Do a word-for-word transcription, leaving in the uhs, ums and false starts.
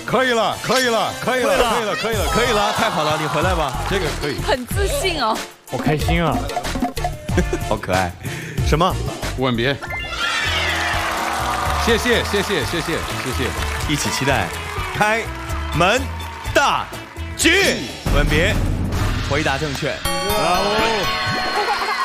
可以了，可以了，可以了，可以了，可以了， 可以了，太好了，你回来吧， 这个可以。 很自信哦， 好开心啊， 好可爱。什么？ 吻别。谢谢，谢谢，谢谢，谢谢。 一起期待开门大吉，吻别，回答正确。 bravo。